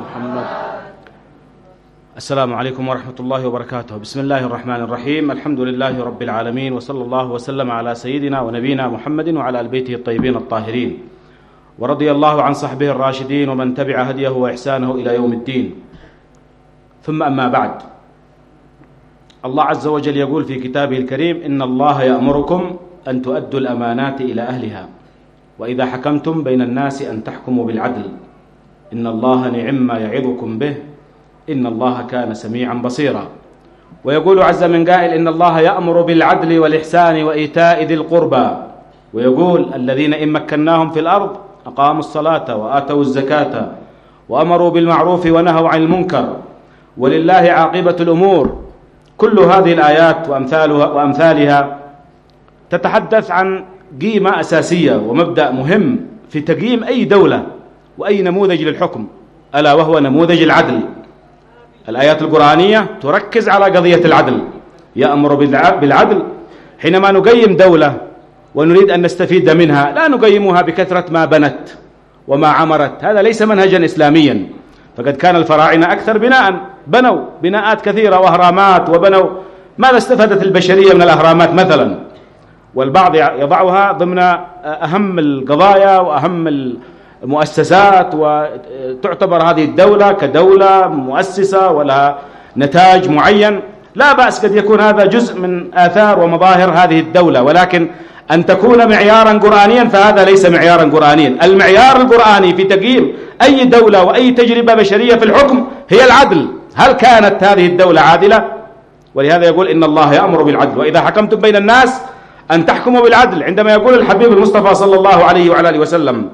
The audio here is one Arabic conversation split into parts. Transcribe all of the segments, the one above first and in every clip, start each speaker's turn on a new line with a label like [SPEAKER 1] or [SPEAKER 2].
[SPEAKER 1] محمد. السلام عليكم ورحمة الله وبركاته. بسم الله الرحمن الرحيم. الحمد لله رب العالمين، وصلى الله وسلم على سيدنا ونبينا محمد وعلى آل بيته الطيبين الطاهرين، ورضي الله عن صحبه الراشدين ومن تبع هديه وإحسانه إلى يوم الدين. ثم أما بعد، الله عز وجل يقول في كتابه الكريم: إن الله يأمركم أن تؤدوا الأمانات إلى أهلها وإذا حكمتم بين الناس أن تحكموا بالعدل إن الله نعم ما يعظكم به إن الله كان سميعا بصيرا. ويقول عز من قائل: إن الله يأمر بالعدل والإحسان وإيتاء ذي القربى، ويقول: الذين إن مكناهم في الأرض أقاموا الصلاة وآتوا الزكاة وأمروا بالمعروف ونهوا عن المنكر ولله عاقبة الأمور. كل هذه الآيات وأمثالها تتحدث عن قيمة أساسية ومبدأ مهم في تقييم أي دولة وأي نموذج للحكم، ألا وهو نموذج العدل. الآيات القرآنية تركز على قضية العدل، يأمر بالعدل. حينما نقيم دولة ونريد أن نستفيد منها لا نقيمها بكثرة ما بنت وما عمرت، هذا ليس منهجا إسلاميا. فقد كان الفراعنة أكثر بناء، بنوا بناءات كثيرة وأهرامات، وبنوا ماذا استفادت البشرية من الأهرامات مثلا، والبعض يضعها ضمن أهم القضايا وأهم المؤسسات، وتعتبر هذه الدولة كدولة مؤسسة ولها نتاج معين. لا بأس، قد يكون هذا جزء من آثار ومظاهر هذه الدولة، ولكن أن تكون معيارا قرآنيا فهذا ليس معيارا قرآنيا. المعيار القرآني في تقييم أي دولة وأي تجربة بشرية في الحكم هي العدل. هل كانت هذه الدولة عادلة؟ ولهذا يقول: إن الله يأمر بالعدل وإذا حكمتم بين الناس أن تحكموا بالعدل. عندما يقول الحبيب المصطفى صلى الله عليه وعلى آله وسلم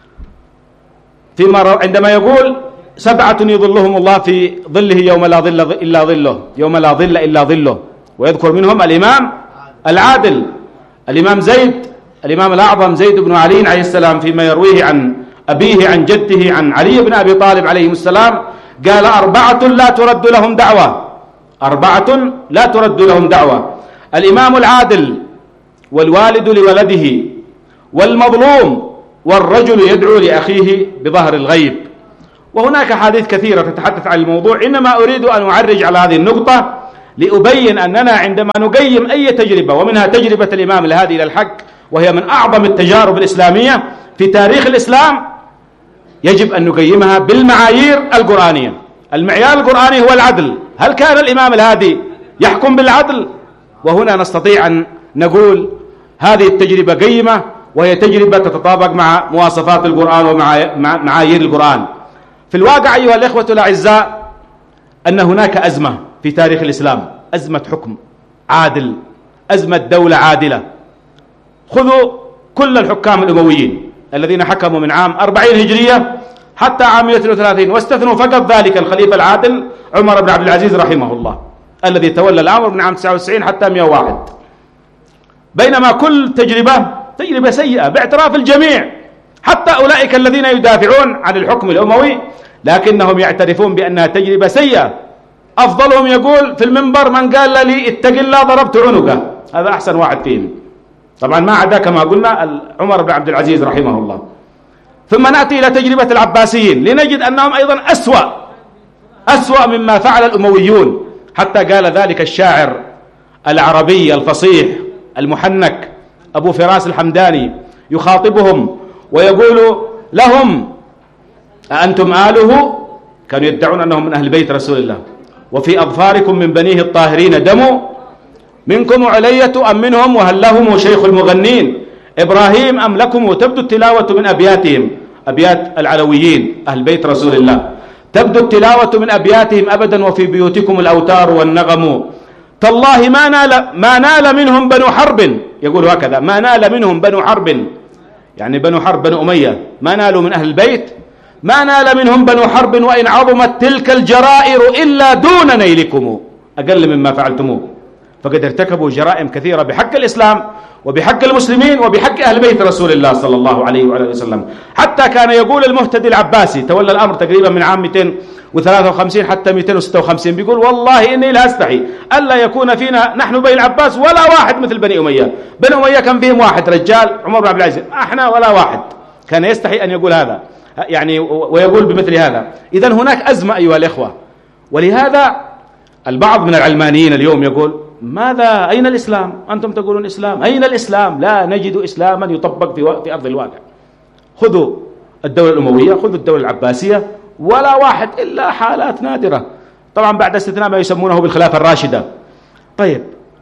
[SPEAKER 1] عندما يقول: 7 يظلهم الله في ظله يوم لا ظل إلا ظله، يوم لا ظل إلا ظله، ويذكر منهم الإمام العادل، الإمام زيد، الإمام الأعظم زيد بن علي عليه السلام، فيما يرويه عن أبيه عن جده عن علي بن أبي طالب عليه السلام، قال: 4 لا ترد لهم دعوة، 4 لا ترد لهم دعوة: الإمام العادل، والوالد لولده، والمظلوم، والرجل يدعو لأخيه بظهر الغيب. وهناك حديث كثيرة تتحدث عن الموضوع، إنما أريد أن أعرج على هذه النقطة لأبين أننا عندما نقيم أي تجربة، ومنها تجربة الإمام الهادي إلى الحق وهي من أعظم التجارب الإسلامية في تاريخ الإسلام، يجب أن نقيمها بالمعايير القرآنية. المعيار القرآني هو العدل. هل كان الإمام الهادي يحكم بالعدل؟ وهنا نستطيع أن نقول هذه التجربة قيمة، وهي تجربة تتطابق مع مواصفات القرآن ومعايير القرآن. في الواقع أيها الإخوة الأعزاء أن هناك أزمة في تاريخ الإسلام، أزمة حكم عادل، أزمة دولة عادلة. خذوا كل الحكام الأمويين الذين حكموا من عام 40 هجرية حتى عام 132، واستثنوا فقط ذلك الخليفة العادل عمر بن عبد العزيز رحمه الله، الذي تولى الأمر من عام 99 حتى 101. بينما كل تجربة سيئة باعتراف الجميع، حتى أولئك الذين يدافعون عن الحكم الأموي، لكنهم يعترفون بأنها تجربة سيئة. أفضلهم يقول في المنبر: من قال لي اتق الله ضربت عنقه، هذا أحسن واحد فيهم. طبعا ما عدا كما قلنا عمر بن عبد العزيز رحمه الله. ثم نأتي إلى تجربة العباسيين لنجد أنهم أيضا أسوأ مما فعل الأمويون، حتى قال ذلك الشاعر العربي الفصيح المحنك أبو فراس الحمداني يخاطبهم ويقول لهم: أأنتم آله؟ كانوا يدعون أنهم من أهل بيت رسول الله. وفي أظفاركم من بنيه الطاهرين دم، منكم علية أم منهم؟ وهل لهم شيخ المغنين إبراهيم أم لكم؟ تبدو التلاوة من أبياتهم، أبيات العلويين أهل بيت رسول الله، تبدو التلاوة من أبياتهم أبدا وفي بيوتكم الأوتار والنغم. تالله ما نال منهم بنو حرب، يقول هكذا: ما نال منهم بنو حرب، يعني بنو حرب بنو أمية ما نالوا من أهل البيت، ما نال منهم بنو حرب وإن عظمت تلك الجرائر إلا دون نيلكم، أقل مما فعلتموه. فقد ارتكبوا جرائم كثيرة بحق الإسلام وبحق المسلمين وبحق أهل بيت رسول الله صلى الله عليه وعلى وسلم. حتى كان يقول المهتدي العباسي، تولى الأمر تقريبا من عام 253 حتى 256، بيقول: والله إني لا أستحي ألا يكون فينا نحن بني العباس ولا واحد مثل بني أمية. بني أمية كان فيهم واحد رجال عمر بن عبد العزيز، احنا ولا واحد. كان يستحي أن يقول هذا. يعني ويقول بمثل هذا. إذن هناك أزمة أيها الإخوة، ولهذا البعض من العلمانيين اليوم يقول ماذا أين الإسلام؟ أنتم تقولون إسلام، أين الإسلام؟ لا نجد إسلاما يطبق في أرض الواقع. خذوا الدولة الأموية، خذوا الدولة العباسية، ولا واحد إلا حالات نادرة، طبعا بعد استثناء ما يسمونه بالخلافة الراشدة. طيب،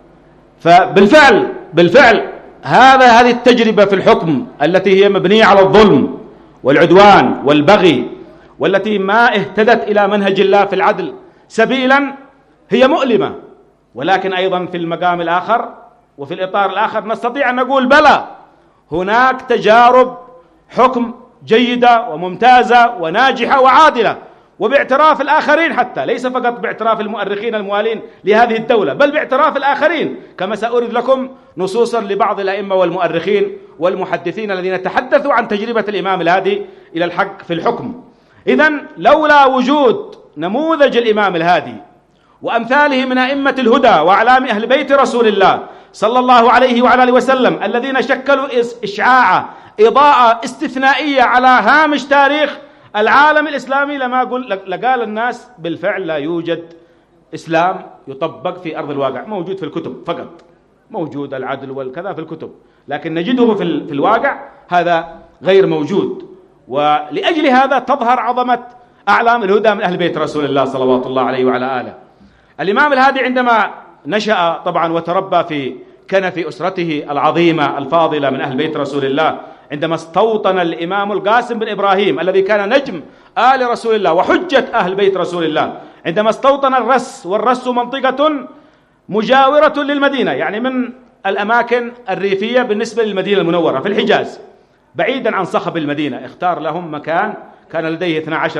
[SPEAKER 1] بالفعل هذه التجربة في الحكم التي هي مبنية على الظلم والعدوان والبغي، والتي ما اهتدت إلى منهج الله في العدل سبيلا، هي مؤلمة. ولكن أيضا في المقام الآخر وفي الإطار الآخر نستطيع أن نقول بلى، هناك تجارب حكم جيدة وممتازة وناجحة وعادلة، وباعتراف الآخرين، حتى ليس فقط باعتراف المؤرخين الموالين لهذه الدولة، بل باعتراف الآخرين، كما سأورد لكم نصوصا لبعض الأئمة والمؤرخين والمحدثين الذين تحدثوا عن تجربة الإمام الهادي إلى الحق في الحكم. إذن لولا وجود نموذج الإمام الهادي وأمثاله من أئمة الهدى وأعلام أهل بيت رسول الله صلى الله عليه وعلى آله وسلم، الذين شكلوا إشعاع إضاءة استثنائية على هامش تاريخ العالم الإسلامي، لقال الناس بالفعل لا يوجد إسلام يطبق في أرض الواقع، موجود في الكتب فقط، موجود العدل والكذا في الكتب، لكن نجده في الواقع هذا غير موجود. ولأجل هذا تظهر عظمة أعلام الهدى من أهل بيت رسول الله صلوات الله عليه وعلى آله. الإمام الهادي عندما نشأ طبعا وتربى في كنف أسرته العظيمة الفاضلة من أهل بيت رسول الله، عندما استوطن الإمام القاسم بن إبراهيم الذي كان نجم آل رسول الله وحجة أهل بيت رسول الله، عندما استوطن الرس، والرس منطقة مجاورة للمدينة، يعني من الأماكن الريفية بالنسبة للمدينة المنورة في الحجاز، بعيدا عن صخب المدينة، اختار لهم مكان كان لديه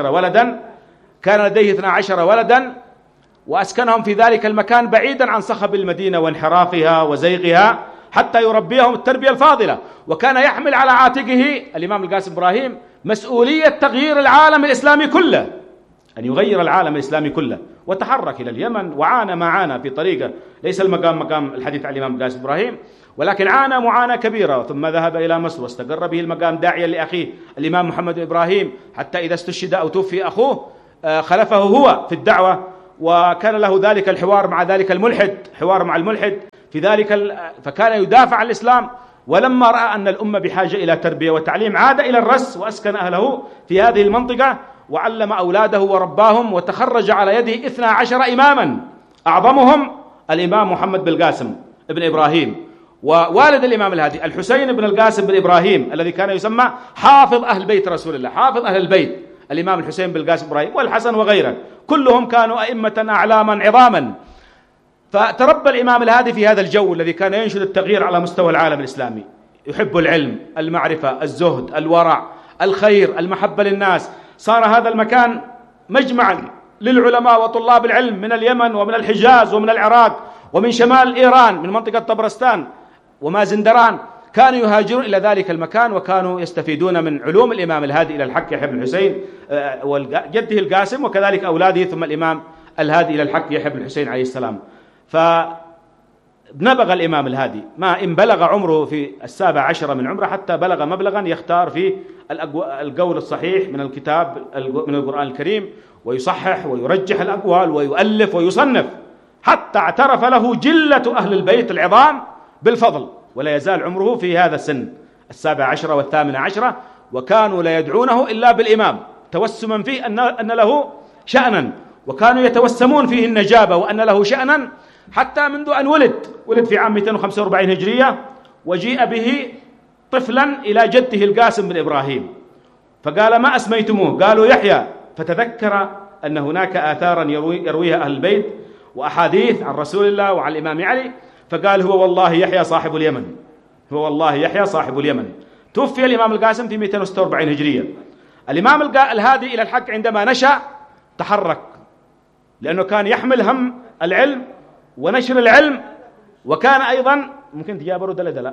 [SPEAKER 1] 12 ولدا وأسكنهم في ذلك المكان بعيدا عن صخب المدينة وانحرافها وزيغها، حتى يربيهم التربية الفاضلة. وكان يحمل على عاتقه الإمام القاسم إبراهيم مسؤولية تغيير العالم الإسلامي كله، أن يغير العالم الإسلامي كله، وتحرك إلى اليمن وعانى ما عانى في طريقه، ليس مقام الحديث عن الإمام القاسم إبراهيم، ولكن عانى معاناة كبيرة، ثم ذهب إلى مصر واستقر به المقام داعيا لأخيه الإمام محمد بن إبراهيم، حتى إذا استشهد أو توفي أخوه خلفه هو في الدعوة، وكان له ذلك الحوار مع ذلك الملحد، حوار مع الملحد في ذلك، فكان يدافع عن الإسلام. ولما رأى أن الأمة بحاجة إلى تربية وتعليم عاد إلى الرس وأسكن أهله في هذه المنطقة، وعلم أولاده ورباهم، وتخرج على يده 12 إماما، أعظمهم الإمام محمد بن القاسم بن إبراهيم، ووالد الإمام الهادي الحسين بن القاسم بن إبراهيم الذي كان يسمى حافظ أهل بيت رسول الله، حافظ أهل البيت، الإمام الحسين بن القاسم إبراهيم والحسن وغيره، كلهم كانوا أئمة أعلاما عظاما. فتربى الإمام الهادي في هذا الجو الذي كان ينشد التغيير على مستوى العالم الإسلامي، يحب العلم، المعرفة، الزهد، الورع، الخير، المحبة للناس. صار هذا المكان مجمعا للعلماء وطلاب العلم من اليمن ومن الحجاز ومن العراق ومن شمال إيران، من منطقة طبرستان ومازندران، كانوا يهاجرون إلى ذلك المكان، وكانوا يستفيدون من علوم الإمام الهادي إلى الحق يحيى بن الحسين وجده القاسم، وكذلك أولاده، ثم الإمام الهادي إلى الحق يحيى بن الحسين عليه السلام. فنبغ الإمام الهادي ما إن بلغ عمره في 17 من عمره، حتى بلغ مبلغا يختار فيه القول الصحيح من الكتاب من القرآن الكريم، ويصحح ويرجح الأقوال ويؤلف ويصنف، حتى اعترف له جلة أهل البيت العظام بالفضل. ولا يزال عمره في هذا السن 17 و18، وكانوا لا يدعونه إلا بالإمام، توسما فيه أن له شأنا، وكانوا يتوسمون فيه النجابة وأن له شأنا، حتى منذ أن ولد في عام 245 هجرية، وجيء به طفلا إلى جده القاسم بن إبراهيم، فقال ما أسميتموه؟ قالوا يحيى، فتذكر أن هناك آثارا يرويها أهل البيت وأحاديث عن رسول الله وعن الإمام علي، فقال هو والله يحيى صاحب اليمن، هو والله يحيى صاحب اليمن. توفي الإمام القاسم في 246 هجرية. الإمام الهادي إلى الحق عندما نشأ تحرك، لأنه كان يحمل هم العلم ونشر العلم، وكان أيضا ممكن تجابروا دلدلا،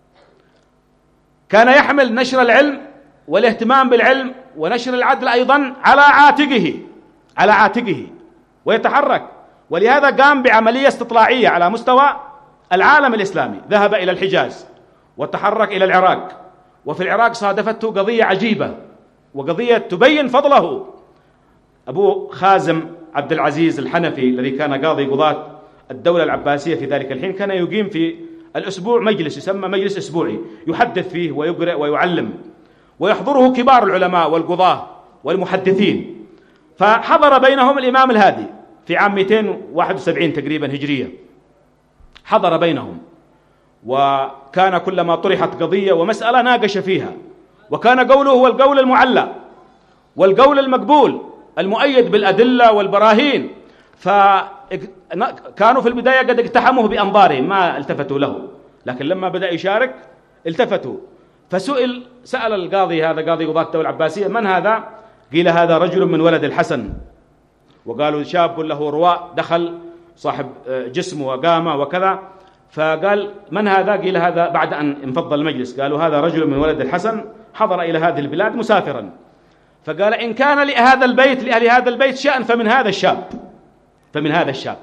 [SPEAKER 1] كان يحمل نشر العلم والاهتمام بالعلم ونشر العدل أيضا على عاتقه ويتحرك. ولهذا قام بعملية استطلاعية على مستوى العالم الإسلامي، ذهب إلى الحجاز وتحرك إلى العراق، وفي العراق صادفته قضية عجيبة، وقضية تبين فضله. أبو خازم عبد العزيز الحنفي الذي كان قاضي قضاة الدولة العباسية في ذلك الحين كان يقيم في الأسبوع مجلس يسمى مجلس أسبوعي يحدث فيه ويقرأ ويعلم، ويحضره كبار العلماء والقضاة والمحدثين. فحضر بينهم الإمام الهادي في عام 271 تقريبا هجرية، حضر بينهم، وكان كلما طرحت قضية ومسألة ناقش فيها، وكان قوله هو القول المعلى والقول المقبول المؤيد بالأدلة والبراهين. فكانوا في البداية قد اقتحموه بأنظارهم ما التفتوا له، لكن لما بدأ يشارك التفتوا. سأل القاضي، هذا قاضي قضاة الدولة العباسية، من هذا؟ قيل هذا رجل من ولد الحسن. وقالوا شاب له رواء دخل صاحب جسم وقامة وكذا. فقال من هذا؟ قيل هذا بعد أن انفض المجلس قالوا هذا رجل من ولد الحسن حضر إلى هذه البلاد مسافرا. فقال إن كان لأهل هذا البيت شأن فمن هذا الشاب.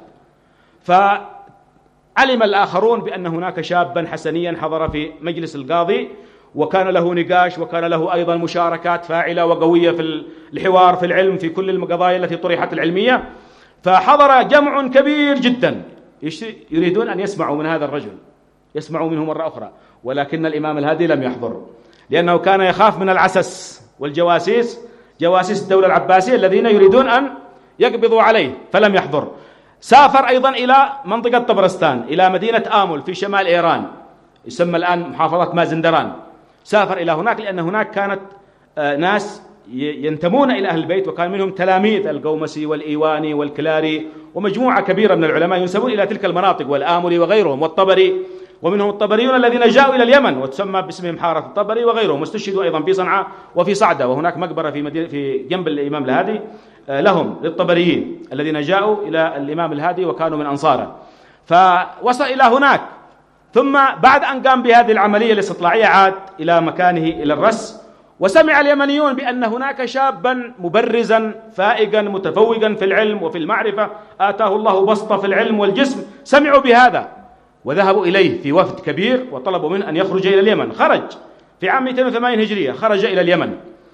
[SPEAKER 1] فعلم الآخرون بأن هناك شابا حسنيا حضر في مجلس القاضي، وكان له نقاش، وكان له أيضا مشاركات فاعلة وقوية في الحوار في العلم في كل القضايا التي طرحت العلمية. فحضر جمع كبير جدا يريدون أن يسمعوا من هذا الرجل، يسمعوا منه مرة أخرى، ولكن الإمام الهادي لم يحضر، لأنه كان يخاف من العسس والجواسيس، جواسيس الدولة العباسية الذين يريدون أن يقبضوا عليه، فلم يحضر. سافر أيضا إلى منطقة طبرستان، إلى مدينة آمل في شمال إيران، يسمى الآن محافظة مازندران. سافر إلى هناك لأن هناك كانت ناس ينتمون إلى أهل البيت، وكان منهم تلاميذ القومسي والإيواني والكلاري ومجموعة كبيرة من العلماء ينسبون إلى تلك المناطق، والآملي وغيرهم، والطبري، ومنهم الطبريون الذين جاءوا إلى اليمن وتسمى باسمهم حارة الطبري وغيرهم، واستشهدوا أيضا في صنعاء وفي صعدة، وهناك مقبرة في جنب الإمام الهادي لهم للطبريين الذين جاءوا إلى الإمام الهادي وكانوا من أنصاره. فوصل إلى هناك، ثم بعد أن قام بهذه العملية الاستطلاعية عاد إلى مكانه إلى الرس، وسمع اليمنيون بأن هناك شابا مبرزا فائقا متفوقا في العلم وفي المعرفة، آتاه الله بسطة في العلم والجسم. سمعوا بهذا وذهبوا إليه في وفد كبير وطلبوا منه أن يخرج إلى اليمن. خرج في عام 280 هجرية، خرج إلى اليمن،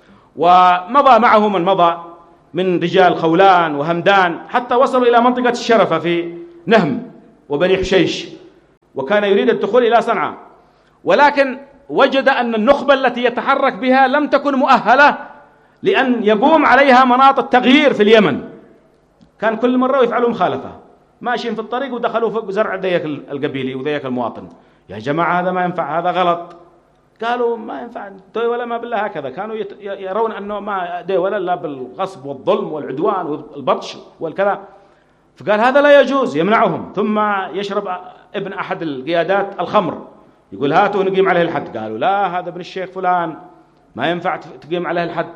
[SPEAKER 1] ومضى معه من مضى من رجال خولان وهمدان، حتى وصلوا إلى منطقة الشرفة في نهم وبني حشيش، وكان يريد الدخول إلى صنعاء، ولكن وجد أن النخبة التي يتحرك بها لم تكن مؤهلة لأن يقوم عليها مناط التغيير في اليمن. كان كل مرة يفعلوا مخالفة، ماشيين في الطريق ودخلوا فوق زرع ذيك القبيلي وذيك المواطن. يا جماعة هذا ما ينفع، هذا غلط. قالوا ما ينفع دوي ولا ما بالله هكذا. كانوا يرون أنه ما دوي ولا لا بالغصب والظلم والعدوان والبطش والكذا. فقال هذا لا يجوز، يمنعهم. ثم يشرب ابن أحد القيادات الخمر، يقول هاتوا نقيم عليه الحد. قالوا لا، هذا ابن الشيخ فلان ما ينفع تقيم عليه الحد.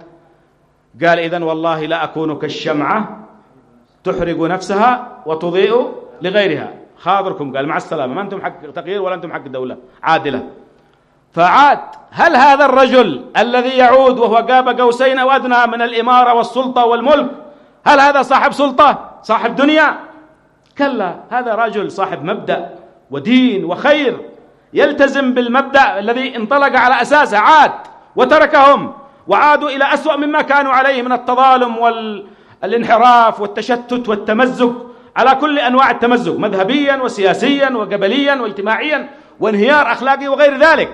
[SPEAKER 1] قال إذن والله لا أكون كالشمعة تحرق نفسها وتضيء لغيرها، خاضركم. قال مع السلامة، ما أنتم حق تغيير ولا أنتم حق دولة عادلة. فعاد. هل هذا الرجل الذي يعود وهو قاب قوسين أو أدنى من الإمارة والسلطة والملك، هل هذا صاحب سلطة صاحب دنيا؟ كلا، هذا رجل صاحب مبدأ ودين وخير، يلتزم بالمبدأ الذي انطلق على أساسه. عاد وتركهم وعادوا إلى أسوأ مما كانوا عليه من التظالم والانحراف والتشتت والتمزق، على كل أنواع التمزق، مذهبيا وسياسيا وقبليا واجتماعيا وانهيار أخلاقي وغير ذلك.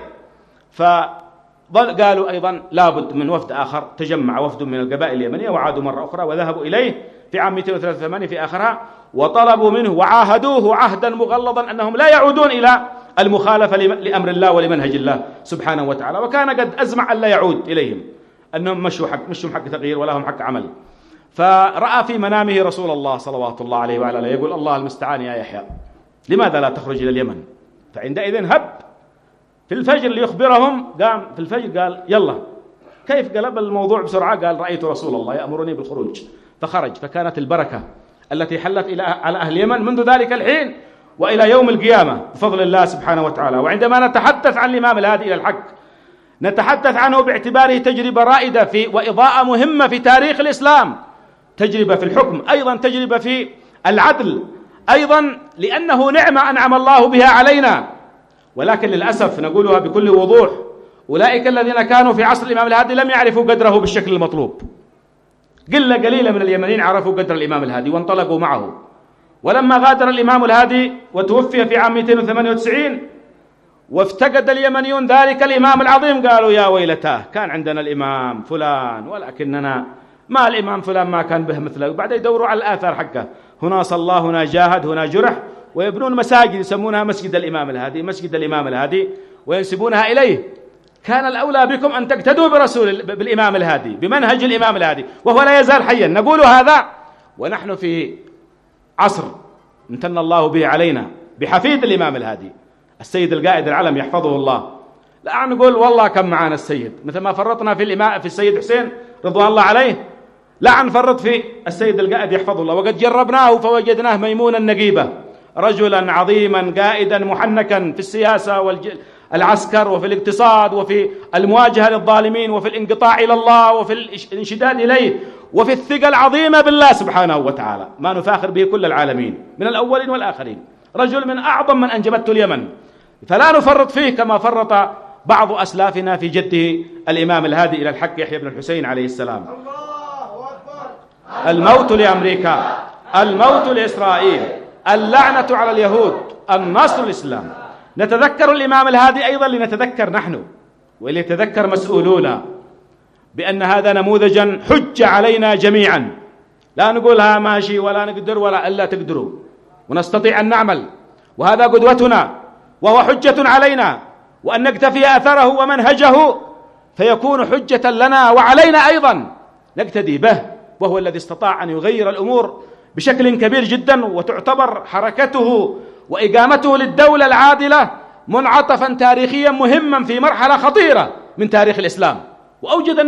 [SPEAKER 1] فقالوا أيضا لابد من وفد آخر. تجمع وفد من القبائل اليمنية وعادوا مرة أخرى وذهبوا إليه في عام 283 في آخرها، وطلبوا منه وعاهدوه عهدا مغلظا أنهم لا يعودون إلى المخالفة لأمر الله ولمنهج الله سبحانه وتعالى. وكان قد أزمع أن لا يعود إليهم، أنهم مشوا حق تغيير ولا هم حق عمل. فرأى في منامه رسول الله صلوات الله عليه وعلى آله يقول الله المستعان يا يحيى، لماذا لا تخرج إلى اليمن؟ فعندئذ هب في الفجر ليخبرهم. قام في الفجر قال يلا. كيف قلب الموضوع بسرعة؟ قال رأيت رسول الله يأمرني بالخروج، فخرج. فكانت البركة التي حلت على أهل اليمن منذ ذلك الحين وإلى يوم القيامة بفضل الله سبحانه وتعالى. وعندما نتحدث عن الإمام الهادي إلى الحق نتحدث عنه باعتباره تجربة رائدة وإضاءة مهمة في تاريخ الإسلام، تجربة في الحكم، أيضا تجربة في العدل، أيضا لأنه نعمة أنعم الله بها علينا. ولكن للأسف نقولها بكل وضوح، أولئك الذين كانوا في عصر الإمام الهادي لم يعرفوا قدره بالشكل المطلوب. قلة قليلة من اليمنيين عرفوا قدر الإمام الهادي وانطلقوا معه. ولما غادر الإمام الهادي وتوفي في عام 298 وافتقد اليمنيون ذلك الإمام العظيم، قالوا يا ويلتاه كان عندنا الإمام فلان ولكننا ما الإمام فلان ما كان به مثله. وبعد يدوروا على الآثار حقه، هنا صلى، هنا جاهد، هنا جرح، ويبنون مساجد يسمونها مسجد الإمام الهادي، مسجد الإمام الهادي، وينسبونها إليه. كان الأولى بكم أن تقتدوا بالإمام الهادي، بمنهج الإمام الهادي، وهو لا يزال حيا. نقول هذا ونحن في عصر امتن الله به علينا بحفيد الإمام الهادي السيد القائد العلم يحفظه الله. لا نقول والله كم معانا السيد، مثل ما فرطنا في السيد حسين رضوان الله عليه، لا نفرط في السيد القائد يحفظه الله. وقد جربناه فوجدناه ميمونا نقيبة، رجلا عظيما قائدا محنكا في السياسة والعسكر وفي الاقتصاد وفي المواجهة للظالمين وفي الانقطاع إلى الله وفي الانشداد إليه وفي الثقة العظيمة بالله سبحانه وتعالى، ما نفاخر به كل العالمين من الأولين والآخرين. رجل من أعظم من أنجبته اليمن، فلا نفرط فيه كما فرط بعض أسلافنا في جده الإمام الهادي إلى الحق يحيى بن الحسين عليه السلام. الموت لأمريكا، الموت لإسرائيل، اللعنة على اليهود، النصر الإسلام. نتذكر الإمام الهادي أيضا لنتذكر نحن وليتذكر مسؤولونا بأن هذا نموذجا حج علينا جميعا، لا نقولها ماشي ولا نقدر ولا ألا تقدروا، ونستطيع أن نعمل، وهذا قدوتنا وهو حجة علينا، وأن نقتفي أثره ومنهجه فيكون حجة لنا وعلينا أيضا نقتدي به، وهو الذي استطاع أن يغير الأمور بشكل كبير جدا، وتعتبر حركته وإقامته للدولة العادلة منعطفا تاريخيا مهما في مرحلة خطيرة من تاريخ الإسلام. وأوجد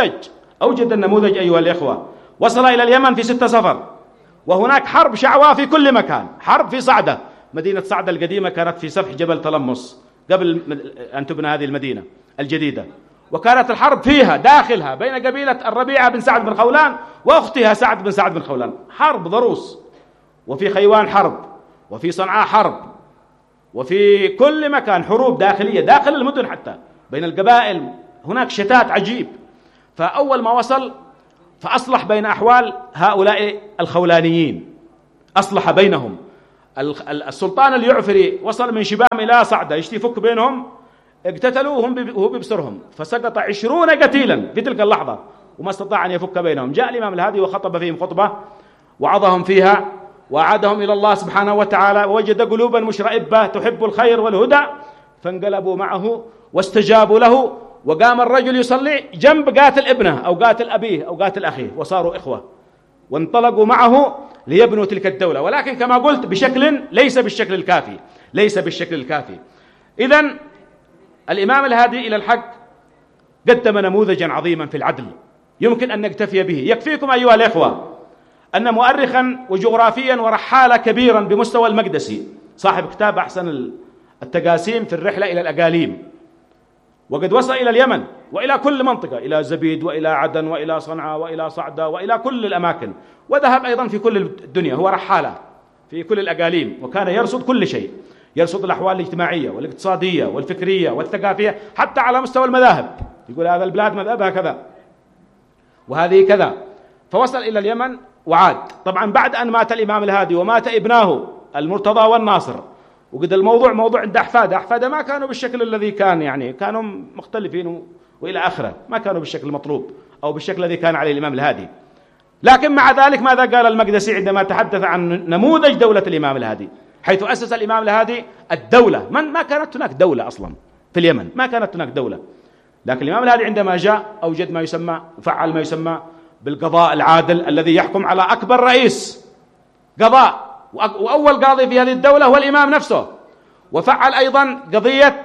[SPEAKER 1] النموذج أيها الإخوة. وصل إلى اليمن في 6 صفر، وهناك حرب شعواء في كل مكان، حرب في صعدة، مدينة صعدة القديمة كانت في سفح جبل تلمص قبل أن تبنى هذه المدينة الجديدة، وكانت الحرب فيها داخلها بين قبيلة الربيعة بن سعد بن خولان وأختها سعد بن سعد بن خولان، حرب ضروس. وفي خيوان حرب، وفي صنعاء حرب، وفي كل مكان حروب داخلية داخل المدن حتى بين القبائل، هناك شتات عجيب. فأول ما وصل فأصلح بين أحوال هؤلاء الخولانيين، أصلح بينهم. السلطان اليعفري وصل من شبام إلى صعدة يشتي يفك بينهم، اقتتلوا وهو ببصرهم، فسقط 20 قتيلا في تلك اللحظة وما استطاع أن يفك بينهم. جاء الإمام الهادي وخطب فيهم خطبة وعظهم فيها وأعادهم إلى الله سبحانه وتعالى، ووجد قلوبا مشرئبة تحب الخير والهدى، فانقلبوا معه واستجابوا له. وقام الرجل يصلي جنب قاتل ابنه أو قاتل أبيه أو قاتل أخيه، وصاروا إخوة وانطلقوا معه ليبنوا تلك الدولة، ولكن كما قلت بشكل ليس بالشكل الكافي. إذن الإمام الهادي إلى الحق قدم نموذجا عظيما في العدل يمكن أن نكتفي به. يكفيكم أيها الإخوة أن مؤرخا وجغرافيا ورحالا كبيرا بمستوى المقدسي صاحب كتاب أحسن التقاسيم في الرحلة إلى الأقاليم، وقد وصل إلى اليمن وإلى كل منطقة، إلى زبيد وإلى عدن وإلى صنعاء وإلى صعدة وإلى كل الأماكن، وذهب أيضا في كل الدنيا، هو رحالة في كل الأقاليم، وكان يرصد كل شيء، يرصد الأحوال الاجتماعية والاقتصادية والفكرية والثقافية حتى على مستوى المذاهب، يقول هذا البلاد مذهبها كذا وهذه كذا. فوصل إلى اليمن وعاد. طبعا بعد أن مات الإمام الهادي ومات ابناه المرتضى والناصر، وقد الموضوع موضوع عند أحفاده ما كانوا بالشكل الذي كان، يعني كانوا مختلفين وإلى آخره، ما كانوا بالشكل المطلوب أو بالشكل الذي كان عليه الإمام الهادي. لكن مع ذلك ماذا قال المقدسي عندما تحدث عن نموذج دولة الإمام الهادي، حيث أسس الإمام الهادي الدولة؟ ما كانت هناك دولة أصلا في اليمن، ما كانت هناك دولة، لكن الإمام الهادي عندما جاء أوجد ما يسمى وفعل ما يسمى بالقضاء العادل الذي يحكم على أكبر رئيس قضاء، وأول قاضي في هذه الدولة هو الإمام نفسه. وفعل أيضا قضية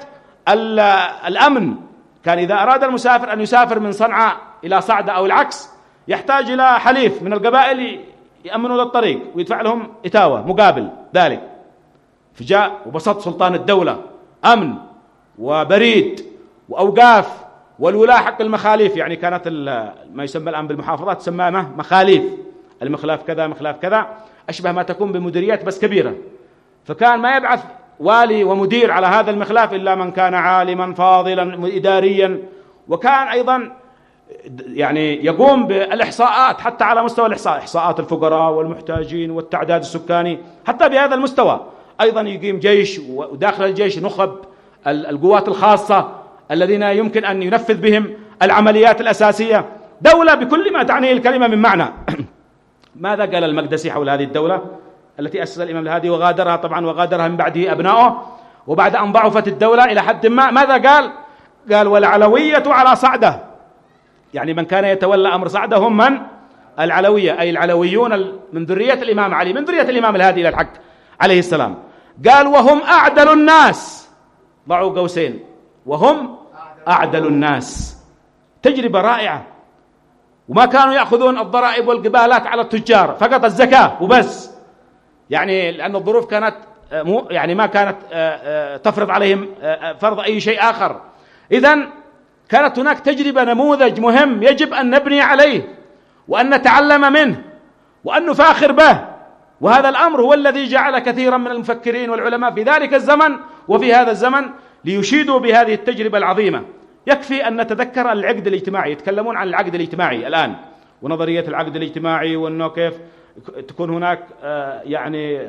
[SPEAKER 1] الأمن، كان إذا أراد المسافر أن يسافر من صنعاء إلى صعدة أو العكس يحتاج إلى حليف من القبائل يأمنوا له الطريق ويدفع لهم إتاوة مقابل ذلك. فجاء وبسط سلطان الدولة أمن وبريد وأوقاف والولاة حق المخاليف، يعني كانت ما يسمى الآن بالمحافظات تسمى مخاليف، المخلاف كذا مخلاف كذا، أشبه ما تكون بمديريات بس كبيرة. فكان ما يبعث والي ومدير على هذا المخلاف إلا من كان عالما فاضلا إداريا، وكان أيضا يعني يقوم بالإحصاءات حتى على مستوى الإحصاء، إحصاءات الفقراء والمحتاجين والتعداد السكاني، حتى بهذا المستوى. أيضا يقيم جيش، وداخل الجيش نخب القوات الخاصة الذين يمكن أن ينفذ بهم العمليات الأساسية، دولة بكل ما تعنيه الكلمة من معنى. ماذا قال المقدسي حول هذه الدولة التي أسس الإمام الهادي وغادرها طبعا، وغادرها من بعده أبنائه، وبعد أن ضعفت الدولة إلى حد ما، ماذا قال؟ قال والعلوية على صعدة، يعني من كان يتولى أمر صعدة هم من؟ العلوية، أي العلويون من ذرية الإمام علي، من ذرية الإمام الهادي إلى الحق عليه السلام. قال وهم أعدل الناس، ضعوا قوسين، وهم أعدل الناس. تجربة رائعة. وما كانوا يأخذون الضرائب والقبالات على التجار، فقط الزكاة وبس، يعني لأن الظروف كانت يعني ما كانت تفرض عليهم فرض أي شيء آخر. إذن كانت هناك تجربة، نموذج مهم يجب أن نبني عليه وأن نتعلم منه وأن نفاخر به. وهذا الأمر هو الذي جعل كثيرا من المفكرين والعلماء في ذلك الزمن وفي هذا الزمن ليشيدوا بهذه التجربة العظيمة. يكفي أن نتذكر العقد الاجتماعي، يتكلمون عن العقد الاجتماعي الآن ونظرية العقد الاجتماعي، وأنه كيف تكون هناك يعني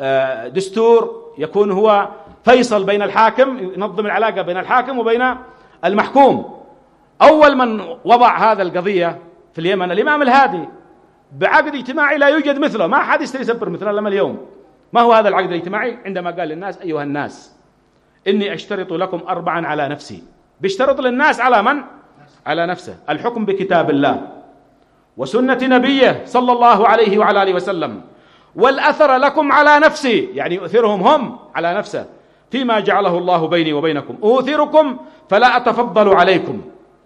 [SPEAKER 1] دستور يكون هو فيصل بين الحاكم، ينظم العلاقة بين الحاكم وبين المحكوم. أول من وضع هذا القضية في اليمن الإمام الهادي بعقد اجتماعي لا يوجد مثله، ما حد يستطيع يسبر مثله لما اليوم. ما هو هذا العقد الاجتماعي؟ عندما قال للناس أيها الناس إني أشترط لكم 4 على نفسي. بيشترط للناس على من؟ على نفسه. الحكم بكتاب الله وسنة نبيه صلى الله عليه وعلى آله وسلم، والأثر لكم على نفسي، يعني يؤثرهم هم على نفسه، فيما جعله الله بيني وبينكم، أؤثركم فلا أتفضل عليكم،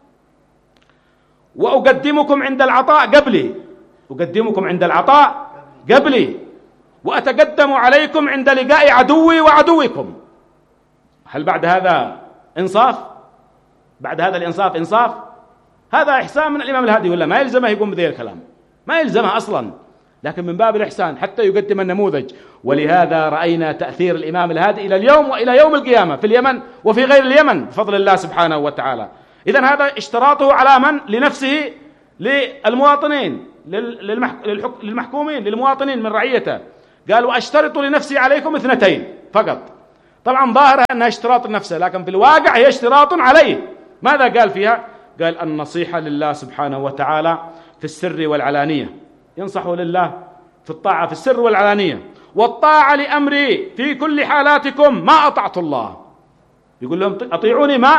[SPEAKER 1] وأقدمكم عند العطاء قبلي، أقدمكم عند العطاء قبلي، وأتقدم عليكم عند لقاء عدوي وعدوكم. هل بعد هذا إنصاف؟ بعد هذا الإنصاف إنصاف؟ هذا إحسان من الإمام الهادي ولا ما يلزمه يقوم بذي الكلام؟ ما يلزمه أصلا، لكن من باب الإحسان حتى يقدم النموذج. ولهذا رأينا تأثير الإمام الهادي إلى اليوم وإلى يوم القيامة في اليمن وفي غير اليمن بفضل الله سبحانه وتعالى. إذن هذا اشتراطه على من؟ لنفسه، للمواطنين، للمحكومين، للمواطنين من رعيته. قال وأشترط لنفسي عليكم 2 فقط. طبعا ظاهرها أنها اشتراط لنفسه، لكن في الواقع هي اشتراط عليه. ماذا قال فيها؟ قال النصيحة لله سبحانه وتعالى في السر والعلانية، ينصحوا لله في الطاعة في السر والعلانية، والطاعة لأمري في كل حالاتكم ما أطعت الله. يقول لهم أطيعوني ما،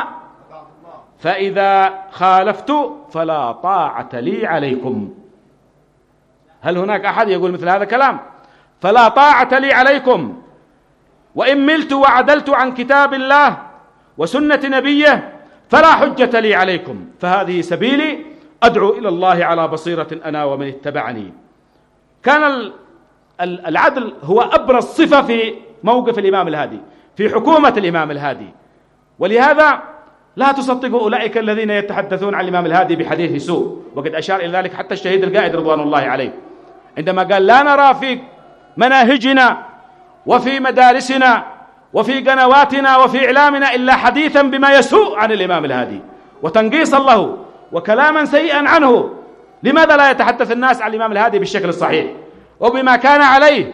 [SPEAKER 1] فإذا خالفت فلا طاعة لي عليكم. هل هناك أحد يقول مثل هذا الكلام؟ فلا طاعة لي عليكم، وإن ملت وعدلت عن كتاب الله وسنة نبيه فلا حجة لي عليكم، فهذه سبيلي أدعو إلى الله على بصيرة أنا ومن اتبعني. كان العدل هو أبرز صفة في موقف الإمام الهادي، في حكومة الإمام الهادي. ولهذا لا تصدقوا أولئك الذين يتحدثون عن الإمام الهادي بحديث سوء، وقد أشار إلى ذلك حتى الشهيد القائد رضوان الله عليه عندما قال لا نرى في مناهجنا وفي مدارسنا وفي قنواتنا وفي إعلامنا إلا حديثا بما يسوء عن الإمام الهادي وتنقيصا له وكلاما سيئا عنه. لماذا لا يتحدث الناس عن الإمام الهادي بالشكل الصحيح وبما كان عليه؟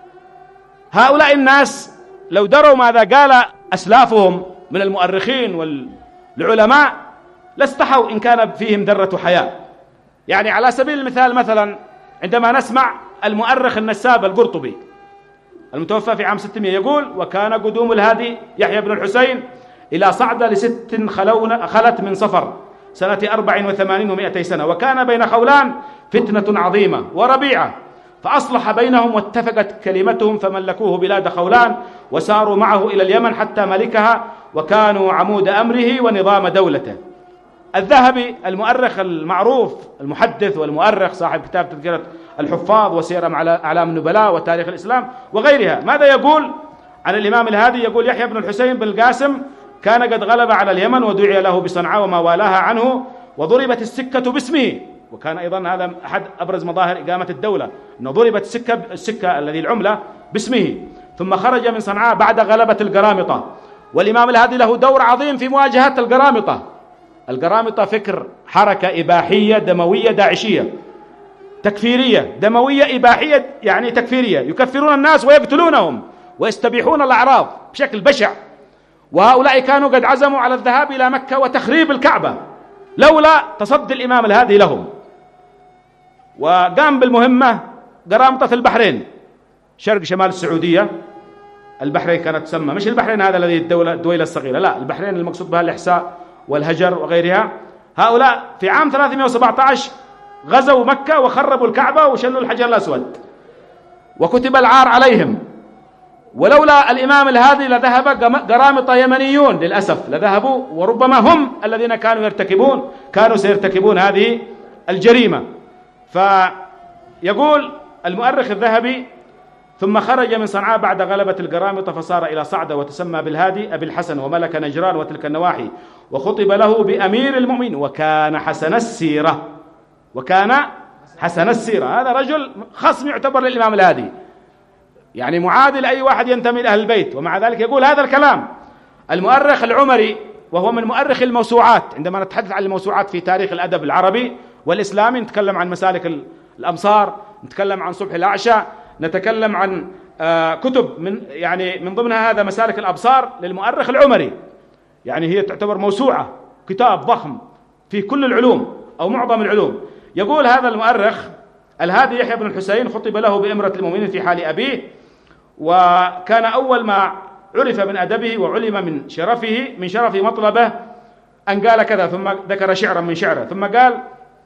[SPEAKER 1] هؤلاء الناس لو دروا ماذا قال أسلافهم من المؤرخين والعلماء لاستحوا إن كان فيهم ذرة حياء. يعني على سبيل المثال مثلا عندما نسمع المؤرخ النساب القرطبي المتوفى في عام 600 يقول وكان قدوم الهادي يحيى بن الحسين إلى صعدة ل6 خلت من صفر سنة 84 و200 سنة، وكان بين خولان فتنة عظيمة وربيعة، فأصلح بينهم واتفقت كلمتهم فملكوه بلاد خولان وساروا معه إلى اليمن حتى ملكها، وكانوا عمود أمره ونظام دولته. الذهبي المؤرخ المعروف المحدث والمؤرخ صاحب كتاب تذكرة الحفاظ وسير أعلام النبلاء وتاريخ الإسلام وغيرها، ماذا يقول عن الإمام الهادي؟ يقول يحيى بن الحسين بن القاسم كان قد غلب على اليمن ودعي له بصنعاء وما والاها عنه، وضربت السكة باسمه. وكان أيضا هذا أحد أبرز مظاهر إقامة الدولة، أنه ضربت السكة الذي العملة باسمه، ثم خرج من صنعاء بعد غلبة القرامطة. والإمام الهادي له دور عظيم في مواجهة القرامطة. القرامطة فكر، حركة إباحية دموية داعشية تكفيرية، دموية إباحية يعني تكفيرية، يكفرون الناس ويقتلونهم ويستبيحون الأعراض بشكل بشع. وهؤلاء كانوا قد عزموا على الذهاب إلى مكة وتخريب الكعبة لولا تصدي الإمام الهادي لهم. وقام بالمهمة قرامطة البحرين، شرق شمال السعودية. البحرين كانت تسمى، مش البحرين هذا الذي الدويلة الصغيرة، لا، البحرين المقصود بها الإحساء والهجر وغيرها. هؤلاء في عام 317 غزوا مكة وخربوا الكعبة وشلوا الحجر الأسود وكتب العار عليهم. ولولا الإمام الهادي لذهب قرامطة يمنيون للأسف، لذهبوا وربما هم الذين كانوا سيرتكبون هذه الجريمة. فيقول المؤرخ الذهبي: ثم خرج من صنعاء بعد غلبة القرامطة فصار إلى صعدة وتسمى بالهادي أبي الحسن، وملك نجران وتلك النواحي، وخطب له بأمير المؤمنين، وكان حسن السيرة. هذا رجل خصم يعتبر للإمام الهادي، يعني معادي لأي واحد ينتمي لأهل البيت، ومع ذلك يقول هذا الكلام. المؤرخ العمري، وهو من مؤرخ الموسوعات، عندما نتحدث عن الموسوعات في تاريخ الأدب العربي والإسلامي نتكلم عن مسالك الأمصار، نتكلم عن صبح الأعشى، نتكلم عن كتب من ضمنها هذا مسالك الأبصار للمؤرخ العمري، يعني هي تعتبر موسوعة، كتاب ضخم في كل العلوم أو معظم العلوم. يقول هذا المؤرخ: الهادي يحيى بن الحسين خطب له بإمرة المؤمنين في حال أبيه، وكان أول ما عرف من أدبه وعلم من شرف مطلبه أن قال كذا، ثم ذكر شعرا من شعره، ثم قال: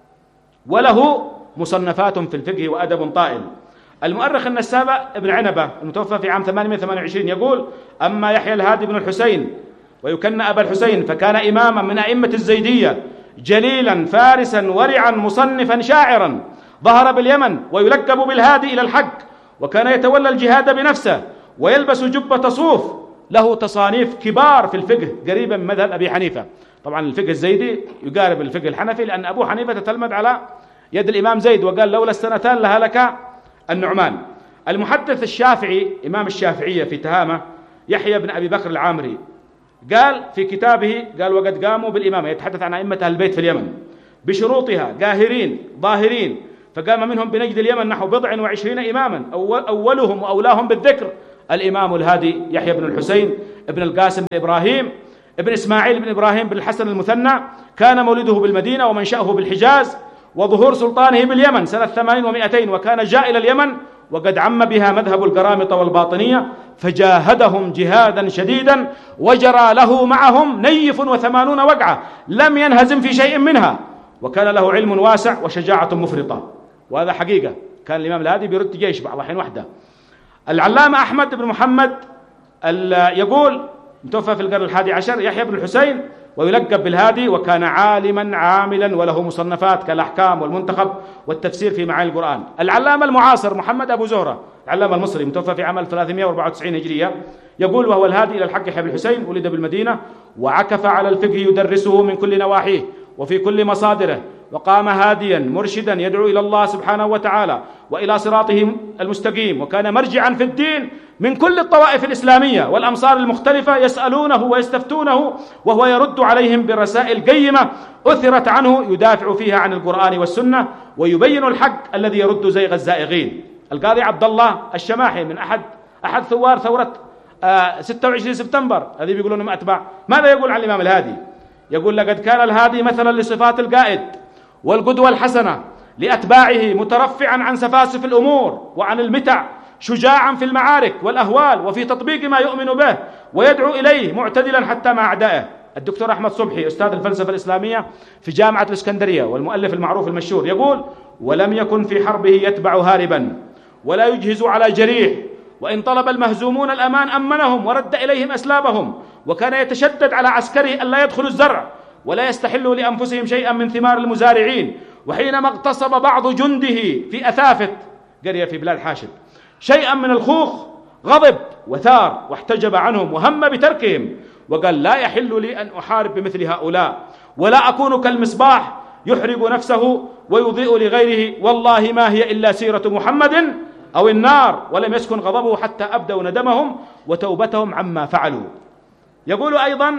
[SPEAKER 1] وله مصنفات في الفقه وأدب طائل. المؤرخ النسابة ابن عنبة المتوفى في عام 828 يقول: أما يحيى الهادي بن الحسين ويكن أبا الحسين فكان إماما من أئمة الزيدية، جليلا فارسا ورعا مصنفا شاعرا، ظهر باليمن ويلقب بالهادي إلى الحق، وكان يتولى الجهاد بنفسه ويلبس جبة صوف، له تصانيف كبار في الفقه قريبا من مذهب أبي حنيفة. طبعا الفقه الزيدي يقارب الفقه الحنفي، لأن أبو حنيفة تتلمذ على يد الإمام زيد، وقال: لولا السنتان لهلك النعمان. المحدث الشافعي إمام الشافعية في تهامة يحيى بن أبي بكر العامري قال في كتابه، قال: وقد قاموا بالإمامة، يتحدث عن أئمة أهل البيت في اليمن، بشروطها قاهرين ظاهرين، فقام منهم بنجد اليمن نحو 20 إماما، أولهم وأولاهم بالذكر الإمام الهادي يحيى بن الحسين ابن القاسم بن إبراهيم ابن إسماعيل بن إبراهيم بن الحسن المثنى. كان مولده بالمدينة ومنشأه بالحجاز، وظهور سلطانه باليمن سنة 80 و200، وكان جاء إلى اليمن وقد عم بها مذهب القرامطة والباطنية، فجاهدهم جهادا شديدا، وجرى له معهم 89 وقعة، لم ينهزم في شيء منها، وكان له علم واسع وشجاعة مفرطة. وهذا حقيقة، كان الإمام الهادي بيرد جيش بعض الحين وحده. العلامة أحمد بن محمد يقول، متوفى في القرن 11، يحيى بن الحسين ويلقب بالهادي، وكان عالما عاملا وله مصنفات كالأحكام والمنتخب والتفسير في معاني القرآن. العلامة المعاصر محمد أبو زهرة العلامة المصري متوفى في عام 394 هجرية يقول: وهو الهادي إلى الحق يحيى بن الحسين، ولد بالمدينة وعكف على الفقه يدرسه من كل نواحيه وفي كل مصادره، وقام هاديا مرشدا يدعو إلى الله سبحانه وتعالى وإلى صراطه المستقيم، وكان مرجعا في الدين من كل الطوائف الإسلامية والأمصار المختلفة يسألونه ويستفتونه، وهو يرد عليهم برسائل قيمة أثرت عنه يدافع فيها عن القرآن والسنة ويبين الحق الذي يرد زيغ الزائغين. القاضي عبد الله الشماحي من أحد ثوار ثورة 26 سبتمبر الذي بيقولون أتباع، ماذا يقول عن الإمام الهادي؟ يقول: لقد كان الهادي مثلا لصفات القائد والقدوة الحسنة لأتباعه، مترفعا عن سفاسف الأمور وعن المتع، شجاعا في المعارك والأهوال وفي تطبيق ما يؤمن به ويدعو إليه، معتدلا حتى مع أعدائه. الدكتور أحمد صبحي أستاذ الفلسفة الإسلامية في جامعة الإسكندرية والمؤلف المعروف المشهور يقول: ولم يكن في حربه يتبع هاربا ولا يجهز على جريح، وإن طلب المهزومون الأمان أمنهم ورد إليهم أسلابهم، وكان يتشدد على عسكره ألا يدخلوا الزرع ولا يستحلوا لأنفسهم شيئا من ثمار المزارعين. وحينما اغتصب بعض جنده في أثافت قرية في بلاد حاشد شيئا من الخوخ غضب وثار واحتجب عنهم وهم بتركهم، وقال: لا يحل لي أن أحارب بمثل هؤلاء، ولا أكون كالمصباح يحرق نفسه ويضيء لغيره، والله ما هي إلا سيرة محمد أو النار، ولم يسكن غضبه حتى أبدوا ندمهم وتوبتهم عما فعلوا. يقول أيضا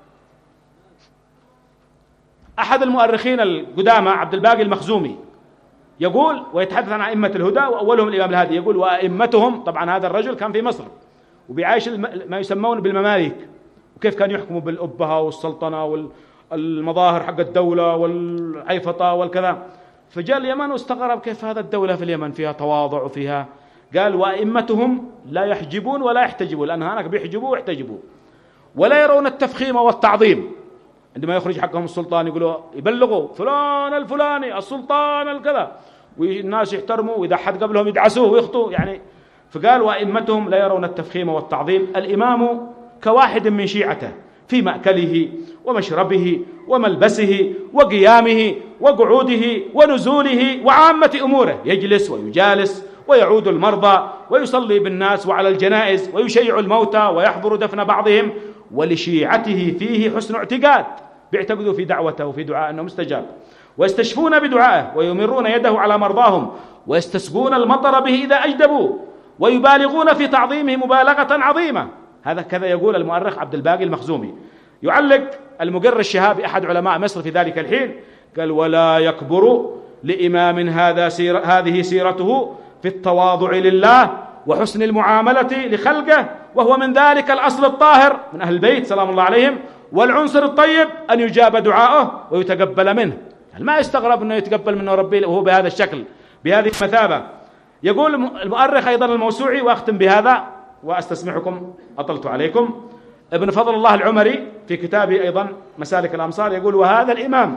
[SPEAKER 1] أحد المؤرخين القدامى عبد الباقي المخزومي يقول، ويتحدث عن أئمة الهدى وأولهم الإمام الهادي، يقول وأئمتهم، طبعا هذا الرجل كان في مصر وبيعيش ما يسمون بالمماليك، وكيف كان يحكموا بالأبهة والسلطنة والمظاهر حق الدولة والعيفطة والكذا. فجاء اليمن واستغرب كيف هذا الدولة في اليمن فيها تواضع وفيها، قال وأئمتهم لا يحجبون ولا يحتجبون، لأن هناك بيحجبوا ويحتجبوا، ولا يرون التفخيم والتعظيم. عندما يخرج حقهم السلطان يقولوا يبلغوا فلان الفلاني السلطان الكذا، والناس يحترموا، وإذا حد قبلهم يدعسوه ويخطوا يعني. فقال وأئمتهم لا يرون التفخيم والتعظيم. الإمام كواحد من شيعته في مأكله ومشربه وملبسه وقيامه وقعوده ونزوله وعامة أموره، يجلس ويجالس ويعود المرضى ويصلي بالناس وعلى الجنائز ويشيع الموتى ويحضر دفن بعضهم، ولشيعته فيه حسن اعتقاد، بيعتقدوا في دعوته وفي دعاء أنه مستجاب، ويستشفون بدعائه ويمرون يده على مرضاهم ويستسقون المطر به إذا أجدبوا، ويبالغون في تعظيمه مبالغة عظيمة. هذا كذا يقول المؤرخ عبد الباقي المخزومي. يعلق المقر الشهابي أحد علماء مصر في ذلك الحين قال ولا يكبر لإمام هذه سيرته في التواضع لله وحسن المعاملة لخلقه، وهو من ذلك الأصل الطاهر من أهل البيت سلام الله عليهم، والعنصر الطيب أن يجاب دعاؤه ويتقبل منه. ما يستغرب أنه يتقبل منه ربي وهو بهذا الشكل بهذه المثابة. يقول المؤرخ أيضا الموسوعي، وأختم بهذا وأستسمحكم أطلت عليكم، ابن فضل الله العمري في كتابه أيضا مسالك الأمصار يقول وهذا الإمام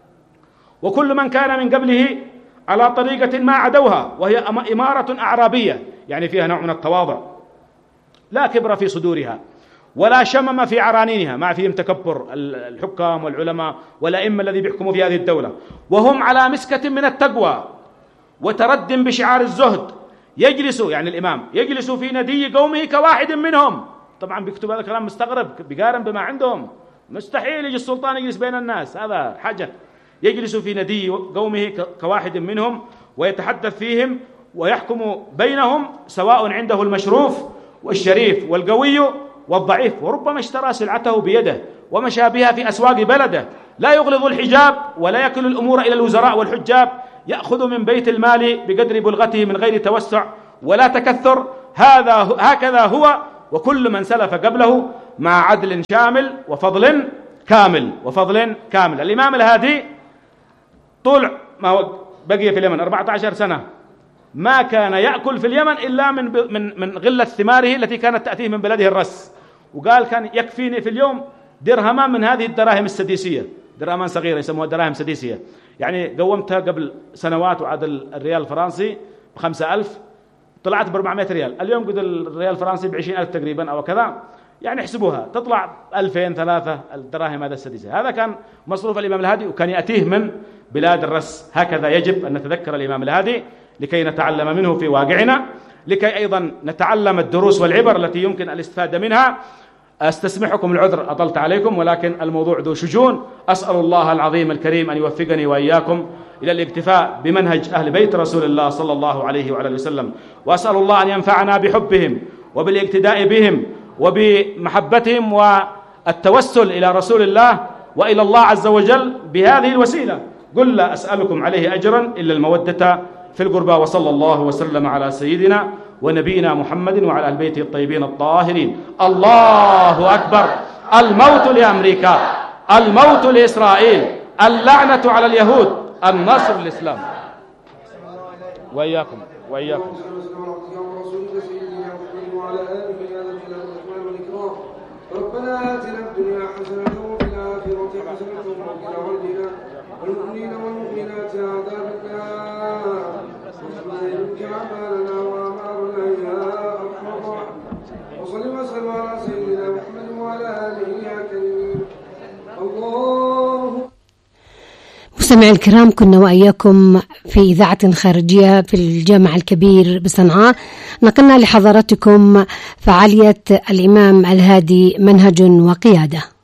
[SPEAKER 1] وكل من كان من قبله على طريقة ما عدوها، وهي إمارة أعرابية يعني فيها نوع من التواضع، لا كبر في صدورها ولا شمم في عرانينها، ما فيهم تكبر الحكام والعلماء والأئمة الذي بيحكموا في هذه الدولة، وهم على مسكة من التقوى وترد بشعار الزهد، يجلسوا يعني الإمام يجلسوا في ندي قومه كواحد منهم. طبعا بيكتب هذا الكلام مستغرب، بيقارن بما عندهم، مستحيل يجي السلطان يجلس بين الناس، هذا حاجة. يجلس في ندي قومه كواحد منهم ويتحدث فيهم ويحكم بينهم، سواء عنده المشروف والشريف والقوي والضعيف، وربما اشترى سلعته بيده ومشى بها في أسواق بلده، لا يغلظ الحجاب ولا يكل الأمور إلى الوزراء والحجاب، يأخذ من بيت المال بقدر بلغته من غير توسع ولا تكثر. هكذا هو وكل من سلف قبله، مع عدل شامل وفضل كامل. الإمام الهادي طول ما بقي في اليمن 14 سنة ما كان يأكل في اليمن إلا من غلة ثماره التي كانت تأتيه من بلده الرس، وقال كان يكفيني في اليوم درهما من هذه الدراهم السديسية، درهما صغيرة يسموها دراهم سديسية، يعني قومتها قبل سنوات وعاد الريال الفرنسي ب5,000 طلعت ب400 ريال، اليوم قد الريال الفرنسي ب20,000 تقريبا أو كذا، يعني احسبوها تطلع 2,000-3,000 الدراهم هذا السديسة. هذا كان مصروف الإمام الهادي وكان يأتيه من بلاد الرس. هكذا يجب أن نتذكر الإمام الهادي لكي نتعلم منه في واقعنا، لكي أيضا نتعلم الدروس والعبر التي يمكن الاستفادة منها. أستسمحكم العذر أطلت عليكم، ولكن الموضوع ذو شجون. أسأل الله العظيم الكريم أن يوفقني وإياكم إلى الاكتفاء بمنهج أهل بيت رسول الله صلى الله عليه وعلى وسلم، وأسأل الله أن ينفعنا بحبهم وبالاقتداء بهم وبمحبتهم والتوسل إلى رسول الله وإلى الله عز وجل بهذه الوسيلة. قل لا أسألكم عليه أجرا إلا المودة في القربى. وصلى الله وسلم على سيدنا ونبينا محمد وعلى أهل بيته الطيبين الطاهرين. الله أكبر. الموت لأمريكا، الموت لإسرائيل، اللعنة على اليهود، النصر للإسلام. وإياكم
[SPEAKER 2] ربنا آتنا في الدنيا حسنة وفي الآخرة حسنة وقنا عذاب النار والمؤمنين والمؤمنات عذاب النار واصلح أعمالنا وأعمالنا يا أرحم الراحمين. وصل وسلم على سيدنا محمد وعلى آله يا كريم. الله.
[SPEAKER 3] مستمعي الكرام، كنا وإياكم في إذاعة خارجية في الجامع الكبير بصنعاء، نقلنا لحضراتكم فعالية الإمام الهادي منهج وقيادة.